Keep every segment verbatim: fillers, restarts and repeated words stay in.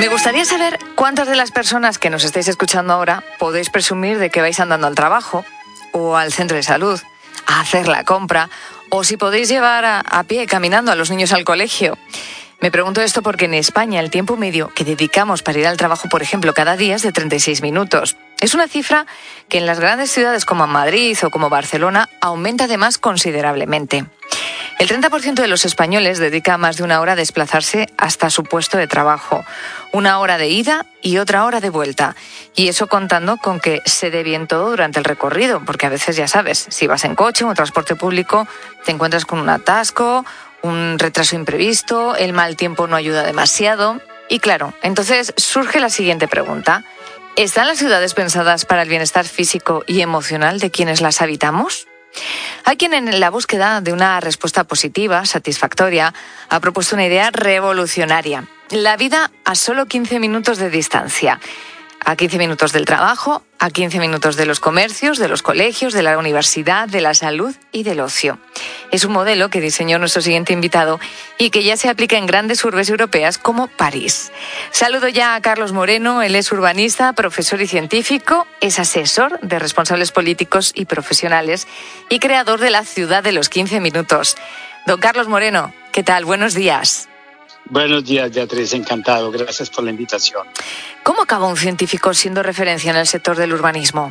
Me gustaría saber cuántas de las personas que nos estáis escuchando ahora podéis presumir de que vais andando al trabajo o al centro de salud, a hacer la compra, o si podéis llevar a, a pie caminando a los niños al colegio. Me pregunto esto porque en España el tiempo medio que dedicamos para ir al trabajo, por ejemplo, cada día es de treinta y seis minutos. Es una cifra que en las grandes ciudades como Madrid o como Barcelona aumenta además considerablemente. El treinta por ciento de los españoles dedica más de una hora a desplazarse hasta su puesto de trabajo. Una hora de ida y otra hora de vuelta. Y eso contando con que se dé bien todo durante el recorrido, porque a veces ya sabes, si vas en coche o en transporte público, te encuentras con un atasco, un retraso imprevisto, el mal tiempo no ayuda demasiado. Y claro, entonces surge la siguiente pregunta. ¿Están las ciudades pensadas para el bienestar físico y emocional de quienes las habitamos? Hay quien en la búsqueda de una respuesta positiva, satisfactoria, ha propuesto una idea revolucionaria. La vida a solo quince minutos de distancia. A quince minutos del trabajo, a quince minutos de los comercios, de los colegios, de la universidad, de la salud y del ocio. Es un modelo que diseñó nuestro siguiente invitado y que ya se aplica en grandes urbes europeas como París. Saludo ya a Carlos Moreno, él es urbanista, profesor y científico, es asesor de responsables políticos y profesionales y creador de la ciudad de los quince minutos. Don Carlos Moreno, ¿qué tal? Buenos días. Buenos días, Beatriz, encantado. Gracias por la invitación. ¿Cómo acaba un científico siendo referencia en el sector del urbanismo?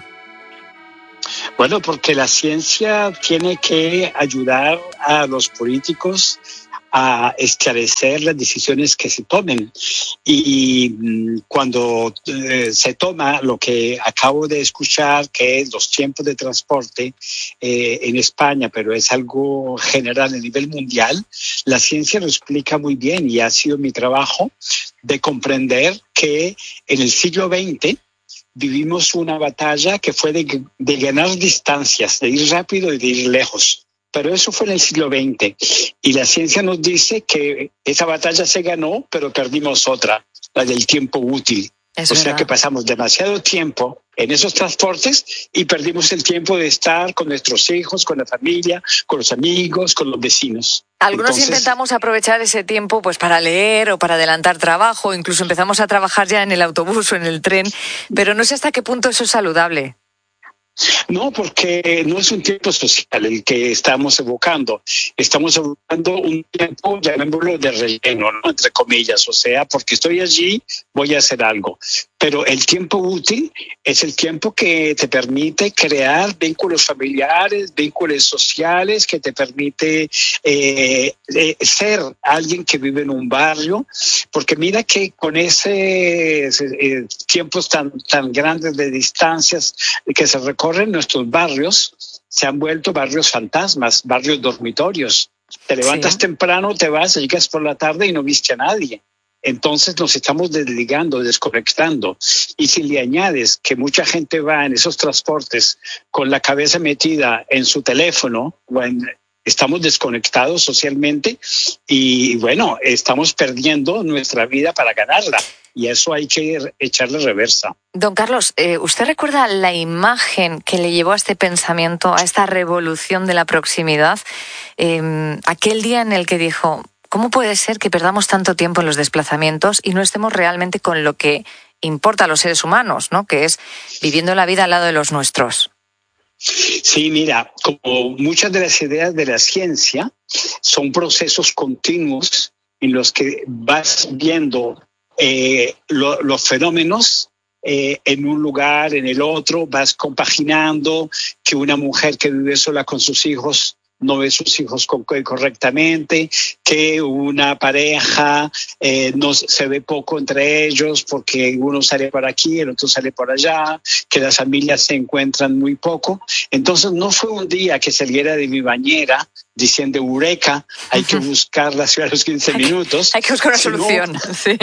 Bueno, porque la ciencia tiene que ayudar a los políticos a esclarecer las decisiones que se tomen. Y cuando eh, se toma lo que acabo de escuchar, que es los tiempos de transporte eh, en España, pero es algo general a nivel mundial, la ciencia lo explica muy bien y ha sido mi trabajo de comprender que en el siglo veinte vivimos una batalla que fue de, de ganar distancias, de ir rápido y de ir lejos. Pero eso fue en el siglo veinte y la ciencia nos dice que esa batalla se ganó, pero perdimos otra, la del tiempo útil. Es o verdad. sea que pasamos demasiado tiempo en esos transportes y perdimos el tiempo de estar con nuestros hijos, con la familia, con los amigos, con los vecinos. Algunos Entonces, intentamos aprovechar ese tiempo pues para leer o para adelantar trabajo, incluso empezamos a trabajar ya en el autobús o en el tren, pero no sé hasta qué punto eso es saludable. No, porque no es un tiempo social el que estamos evocando. Estamos evocando un tiempo, llamémoslo de relleno, ¿no? Entre comillas. O sea, porque estoy allí, voy a hacer algo. Pero el tiempo útil es el tiempo que te permite crear vínculos familiares, vínculos sociales, que te permite eh, eh, ser alguien que vive en un barrio. Porque mira que con ese eh, tiempos tan, tan grandes de distancias que se recorren, nuestros barrios se han vuelto barrios fantasmas, barrios dormitorios. Te levantas sí. temprano, te vas, llegas por la tarde y no viste a nadie. Entonces nos estamos desligando, desconectando. Y si le añades que mucha gente va en esos transportes con la cabeza metida en su teléfono, bueno, estamos desconectados socialmente y bueno, estamos perdiendo nuestra vida para ganarla. Y eso hay que echarle reversa. Don Carlos, eh, ¿usted recuerda la imagen que le llevó a este pensamiento, a esta revolución de la proximidad? Eh, aquel día en el que dijo, ¿cómo puede ser que perdamos tanto tiempo en los desplazamientos y no estemos realmente con lo que importa a los seres humanos, ¿no? Que es viviendo la vida al lado de los nuestros? Sí, mira, como muchas de las ideas de la ciencia son procesos continuos en los que vas viendo Eh, lo, los fenómenos eh, en un lugar, en el otro, vas compaginando que una mujer que vive sola con sus hijos no ve sus hijos correctamente, que una pareja eh, no se ve poco entre ellos porque uno sale por aquí, el otro sale por allá, que las familias se encuentran muy poco. Entonces no fue un día que saliera de mi bañera diciendo eureka, hay que buscar la ciudad de los quince minutos. Hay que buscar una sino, solución. Sí.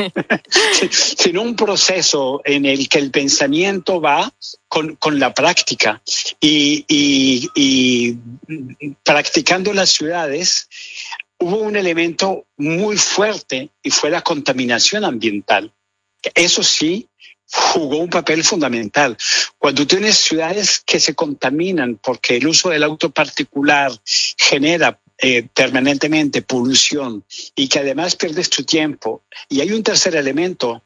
Sino un proceso en el que el pensamiento va con, con la práctica y, y, y practicando las ciudades hubo un elemento muy fuerte y fue la contaminación ambiental. Eso sí jugó un papel fundamental. Cuando tienes ciudades que se contaminan porque el uso del auto particular genera eh, permanentemente polución y que además pierdes tu tiempo. Y hay un tercer elemento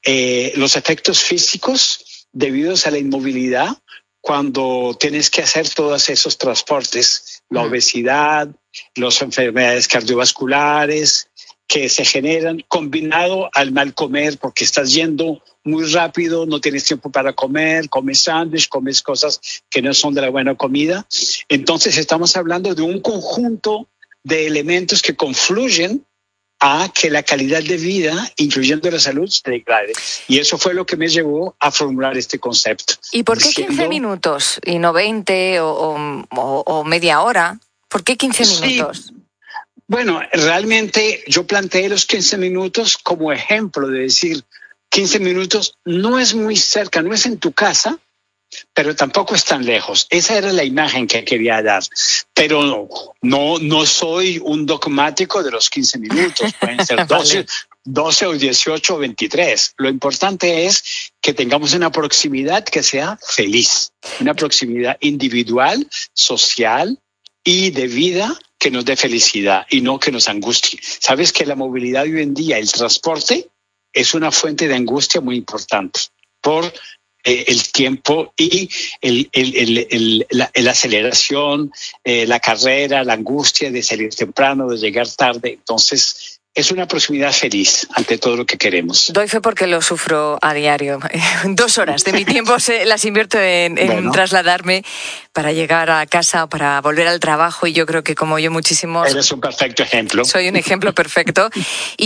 eh, los efectos físicos debidos a la inmovilidad cuando tienes que hacer todos esos transportes, la obesidad, las enfermedades cardiovasculares que se generan, combinado al mal comer, porque estás yendo muy rápido, no tienes tiempo para comer, comes sándwich, comes cosas que no son de la buena comida. Entonces estamos hablando de un conjunto de elementos que confluyen a que la calidad de vida, incluyendo la salud, se degrade. Y eso fue lo que me llevó a formular este concepto. ¿Y por qué diciendo, quince minutos y no veinte o, o, o media hora? ¿Por qué quince minutos? Sí. Bueno, realmente yo planteé los quince minutos como ejemplo de decir, quince minutos no es muy cerca, no es en tu casa, pero tampoco es tan lejos. Esa era la imagen que quería dar. Pero no, no, no soy un dogmático de los quince minutos. Pueden ser doce, doce o dieciocho o veintitrés. Lo importante es que tengamos una proximidad que sea feliz, una proximidad individual, social y de vida que nos dé felicidad y no que nos angustie. Sabes que la movilidad hoy en día, el transporte, es una fuente de angustia muy importante por eh, el tiempo y el, el, el, el, la, la aceleración, eh, la carrera, la angustia de salir temprano, de llegar tarde. Entonces, es una proximidad feliz ante todo lo que queremos. Doy fe porque lo sufro a diario. Dos horas de mi tiempo se, las invierto en, en bueno. trasladarme para llegar a casa o para volver al trabajo y yo creo que como yo muchísimos... Eres un perfecto ejemplo. Soy un ejemplo perfecto. Y